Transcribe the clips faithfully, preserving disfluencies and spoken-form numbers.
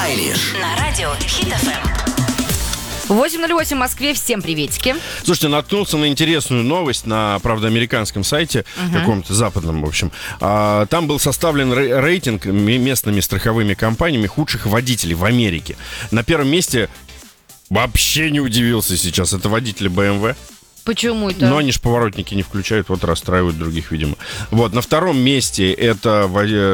Айлиш на радио Хит эф эм. восемь ноль восемь в Москве. Всем приветики. Слушайте, наткнулся на интересную новость на, правда, американском сайте, uh-huh. каком-то западном, в общем. А, там был составлен рейтинг местными страховыми компаниями худших водителей в Америке. На первом месте, вообще не удивился сейчас, это водители бэ эм вэ. Почему это? Но они же поворотники не включают, вот расстраивают других, видимо. Вот, на втором месте это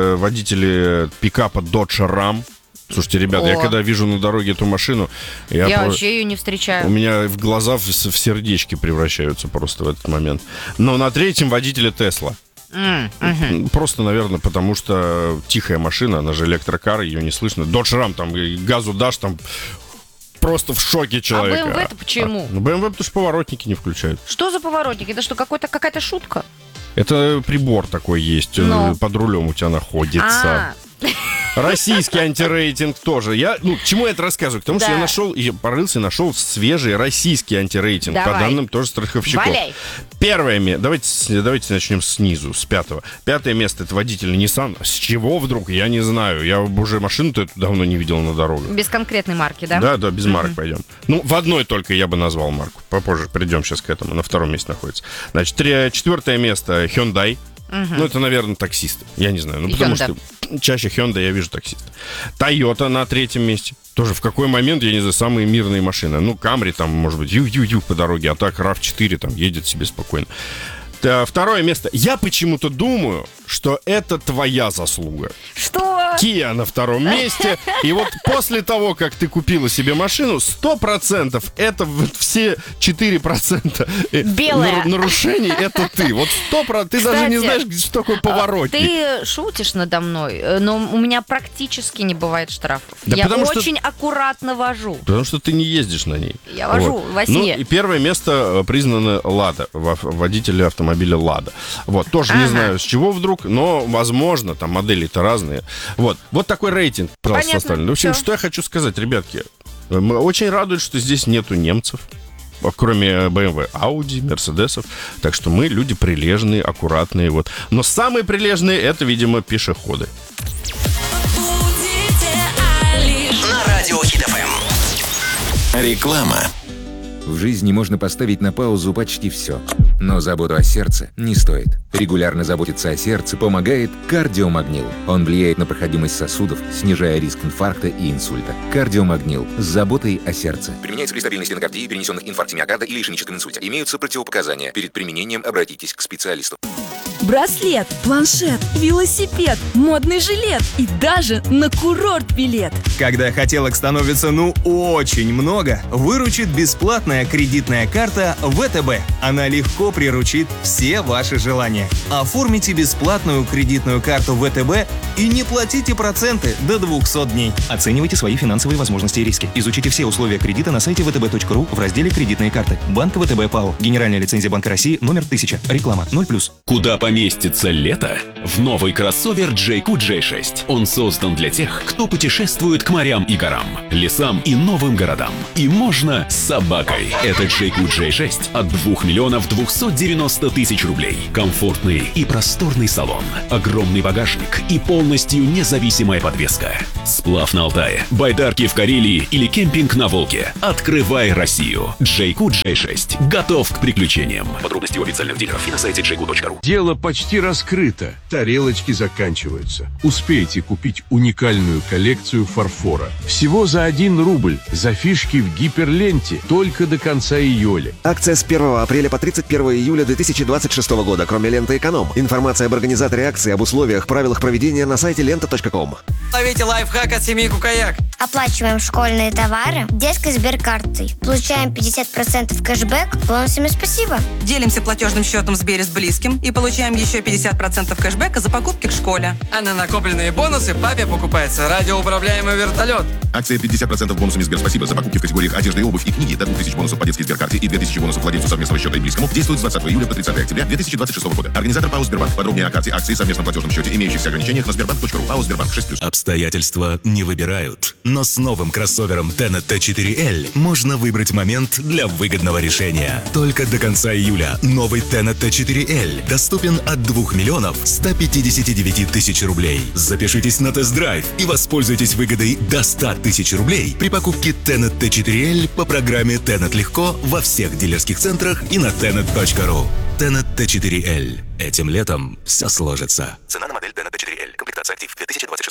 водители пикапа Dodge Ram. Слушайте, ребята, О. я когда вижу на дороге эту машину... Я, я про... вообще ее не встречаю. У меня в глаза в, в сердечки превращаются просто в этот момент. Но на третьем водителя Тесла. Mm, uh-huh. Просто, наверное, потому что тихая машина, она же электрокар, ее не слышно. Dodge Ram, там газу дашь, там... Просто в шоке человек. А бэ эм вэ-то почему? А, ну, бэ эм вэ, потому что поворотники не включают. Что за поворотники? Это что, какой-то, какая-то шутка? Это прибор такой есть. Но. Под рулем у тебя находится. А-а-а. Российский антирейтинг тоже. Я, ну, к чему я это рассказываю? К тому, да. что я нашел, и порылся, и нашел свежий российский антирейтинг. Давай. По данным тоже страховщиков. Валяй. Первое место. Давайте, давайте начнем снизу, с пятого. Пятое место — это водитель Nissan. С чего вдруг? Я не знаю. Я уже машину-то эту давно не видел на дорогах. Без конкретной марки, да? Да, да, без mm-hmm. марок пойдем. Ну, в одной только я бы назвал марку. Попозже придем сейчас к этому. На втором месте находится. Значит, четвертое место — Hyundai. Uh-huh. Ну, это, наверное, таксисты. Я не знаю. Ну, потому Hyundai. Что чаще Hyundai я вижу таксист. Toyota на третьем месте. Тоже в какой момент, я не знаю, самые мирные машины. Ну, Camry там, может быть, ю-ю-ю по дороге, а так рав четыре там едет себе спокойно. Второе место. Я почему-то думаю, что это твоя заслуга. Что? Kia на втором месте. И вот после того, как ты купила себе машину, сто процентов это вот все четыре процента Белая. нарушений, это ты. Вот сто процентов. Ты Кстати, даже не знаешь, что такое поворотник. Ты шутишь надо мной, но у меня практически не бывает штрафов. Да я очень что... аккуратно вожу. Потому что ты не ездишь на ней. Я вожу вот. Во сне. Ну, и первое место признано Лада, водители автомобиля Лада. Вот, тоже ага. не знаю, с чего вдруг, но, возможно, там модели-то разные. Вот, вот такой рейтинг, пожалуйста, составлен. В общем, Все. что я хочу сказать, ребятки. Мы очень радует, что здесь нету немцев, кроме бэ эм вэ, Audi, Мерседесов. Так что мы люди прилежные, аккуратные. Вот. Но самые прилежные — это, видимо, пешеходы. На радио Хит эф эм. Реклама. В жизни можно поставить на паузу почти все. Но заботу о сердце не стоит. Регулярно заботиться о сердце помогает кардиомагнил. Он влияет на проходимость сосудов, снижая риск инфаркта и инсульта. Кардиомагнил с заботой о сердце. Применяется при стабильной стенокардии, перенесенных инфаркте миокарда или ишемическом инсульте. Имеются противопоказания. Перед применением обратитесь к специалисту. Браслет, планшет, велосипед, модный жилет и даже на курорт билет. Когда хотелок становится ну очень много, выручит бесплатная кредитная карта вэ тэ бэ. Она легко приручит все ваши желания. Оформите бесплатную кредитную карту вэ тэ бэ и не платите проценты до двухсот дней. Оценивайте свои финансовые возможности и риски. Изучите все условия кредита на сайте вэ тэ бэ точка ру в разделе «Кредитные карты». Банк вэ тэ бэ ПАО. Генеральная лицензия Банка России номер тысяча. Реклама ноль плюс. Куда поместится лето? В новый кроссовер джей кью джей шесть. Он создан для тех, кто путешествует к морям и горам, лесам и новым городам. И можно с собакой. Это джей кью джей шесть от двух миллионов двухсот девяноста тысяч рублей. Комфортный и просторный салон, огромный багажник и полностью независимая подвеска. Сплав на Алтае, байдарки в Карелии или кемпинг на Волге. Открывай Россию. джей кью джей шесть готов к приключениям. Подробности у официальных дилеров и на сайте джей кью точка ру. Дело почти раскрыто. Тарелочки заканчиваются. Успейте купить уникальную коллекцию фарфора. Всего за один рубль. За фишки в гиперленте. Только до конца июля. Акция с первого апреля по тридцать первого июля две тысячи двадцать шестого года, кроме ленты «Эконом». Информация об организаторе акции, об условиях, правилах проведения на сайте лента точка ком. Ловите лайфхак от семьи Кукаяк. Оплачиваем школьные товары детской сберкартой. Получаем пятьдесят процентов кэшбэк бонусами «Спасибо». Делимся платежным счетом в Сбере с близким и получаем еще пятьдесят процентов кэшбэка за покупки к школе. А на накопленные бонусы папе покупается радиоуправляемый вертолет. Акция пятьдесят процентов бонусами Сбер «Спасибо» за покупки в категориях одежда и обувь и книги, до двух тысяч бонусов по детской сберкарте и две тысячи бонусов владельцу совместного счета и близкому. Действует с двадцатого июля по тридцатое октября две тысячи двадцать шестого года. Организатор ПАО «Сбербанк». Подробнее о карте, акции, совместном платежном счете, имеющихся ограничениях на сбербанк точка ру. ПАО «Сбербанк» шесть плюс. Обстоятельства не выбирают. Но с новым кроссовером Tenet ти четыре эл можно выбрать момент для выгодного решения. Только до конца июля новый Tenet ти четыре эл доступен от двух миллионов ста пятидесяти девяти тысяч рублей. Запишитесь на тест-драйв и воспользуйтесь выгодой до ста тысяч рублей при покупке Tenet ти четыре эл по программе Tenet Легко во всех дилерских центрах и на tenet точка ру. Tenet ти четыре эл. Этим летом все сложится. Цена на модель Tenet ти четыре эл. Комплектация актив две тысячи двадцать.